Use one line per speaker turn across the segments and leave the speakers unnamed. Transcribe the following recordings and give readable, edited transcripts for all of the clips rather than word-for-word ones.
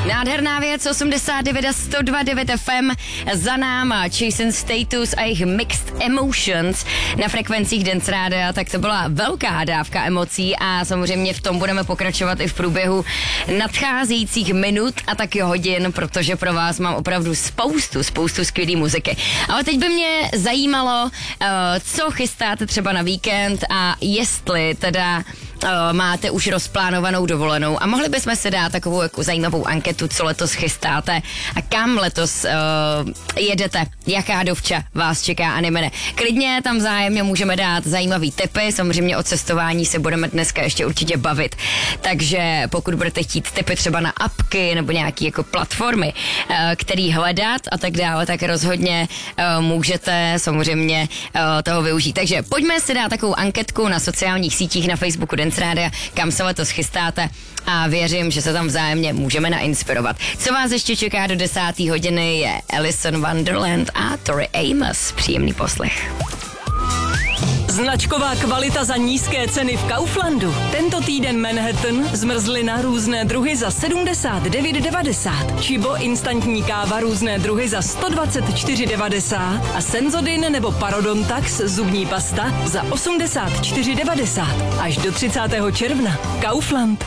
Nádherná věc, 89 a 102.9 FM za náma, Chase and Status a jejich Mixed Emotions na frekvencích Dance Rádia, tak to byla velká dávka emocí a samozřejmě v tom budeme pokračovat i v průběhu nadcházejících minut a taky hodin, protože pro vás mám opravdu spoustu skvělý muziky. Ale teď by mě zajímalo, co chystáte třeba na víkend a jestli teda máte už rozplánovanou dovolenou a mohli bychom si dát takovou jako zajímavou anketu, co letos chystáte a kam letos jedete, jaká dovča vás čeká a nemene. Klidně tam vzájemně můžeme dát zajímavý tipy, samozřejmě o cestování se budeme dneska ještě určitě bavit, takže pokud budete chtít tipy třeba na apky nebo nějaký jako platformy, který hledat a tak dále, tak rozhodně můžete samozřejmě toho využít. Takže pojďme si dát takovou anketku na sociálních sítích, na Facebooku Dance Rádia, kam se letos chystáte a věřím, že se tam vzájemně můžeme nainspirovat. Co vás ještě čeká do 10. hodiny je Alison Wonderland a Tori Amos. Příjemný poslech.
Značková kvalita za nízké ceny v Kauflandu. Tento týden Manhattan, zmrzlina různé druhy za 79,90. Chibo instantní káva různé druhy za 124,90. A Sensodyne nebo Parodontax zubní pasta za 84,90. Až do 30. června. Kaufland.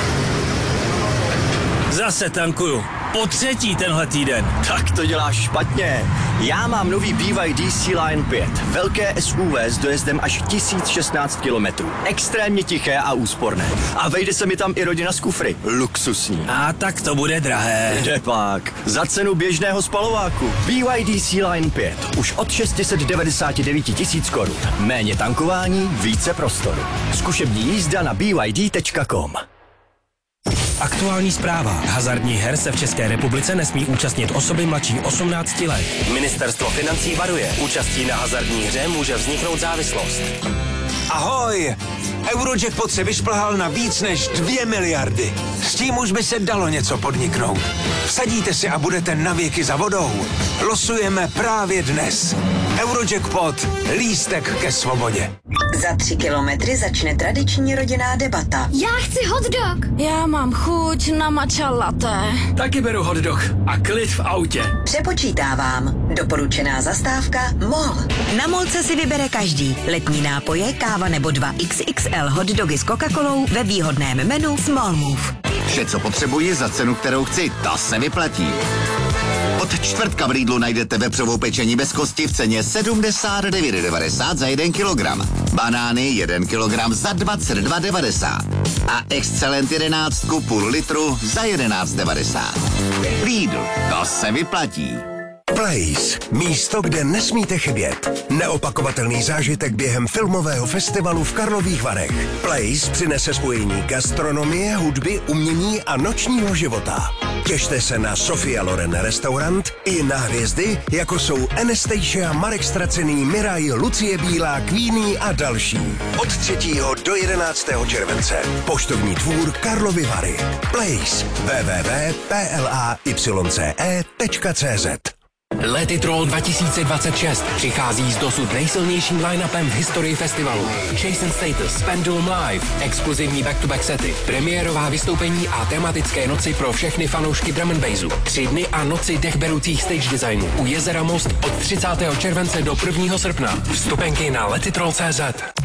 Zase tankuju. Po třetí tenhle týden.
Tak to děláš špatně. Já mám nový BYD C-Line 5. Velké SUV s dojezdem až 1016 km. Extrémně tiché a úsporné. A vejde se mi tam i rodina z kufry. Luxusní.
A tak to bude drahé.
Depak. Za cenu běžného spalováku. BYD C-Line 5. Už od 699 000 korun. Méně tankování, více prostoru. Zkušební jízda na byd.com.
Aktuální zpráva. Hazardních her se v České republice nesmí účastnit osoby mladší 18 let. Ministerstvo financí varuje. Účastí na hazardní hře může vzniknout závislost.
Ahoj! Eurojackpot se vyšplhal na víc než 2 miliardy. S tím už by se dalo něco podniknout. Vsadíte si a budete navěky za vodou. Losujeme právě dnes. Eurojackpot. Lístek ke svobodě.
Za 3 kilometry začne tradiční rodinná debata.
Já chci hot dog. Já mám chuť na matcha latte.
Taky beru hot dog a klid v autě.
Přepočítávám. Doporučená zastávka MOL. Na MOLce si vybere každý. Letní nápoje, káva nebo 2 XXL hot dogy s Coca-Colou ve výhodném menu Small Move.
Vše, co potřebuji za cenu, kterou chci, to se vyplatí. Od čtvrtka v Lidlu najdete vepřovou pečení bez kosti v ceně 79,90 za 1 kilogram. Banány 1 kilogram za 22,90. A Excellent 11 půl litru za 11,90. Lidl, to se vyplatí.
Place. Místo, kde nesmíte chybět. Neopakovatelný zážitek během filmového festivalu v Karlových Varech. Place přinese spojení gastronomie, hudby, umění a nočního života. Těšte se na Sofia Loren restaurant i na hvězdy, jako jsou Anastasia, Marek Stracený, Miraj, Lucie Bílá, Queenie a další. Od 3. do 11. července. Poštovní dvůr Karlovy Vary. Place. www.playce.cz.
Letitrol 2026 přichází s dosud nejsilnějším line-upem v historii festivalu. Chase and Status, Pendulum Live, exkluzivní back-to-back sety, premiérová vystoupení a tematické noci pro všechny fanoušky drum and bassu. 3 dny a noci dechberoucích stage designů u jezera Most od 30. července do 1. srpna. Vstupenky na letitrol.cz.